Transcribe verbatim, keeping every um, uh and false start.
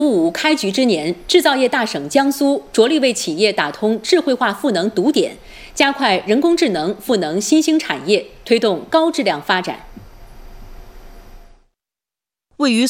五五开局之年，制造业大省江苏着力为企业打通智慧化赋能堵点，加快人工智能赋能新兴产业，推动高质量发展。 位于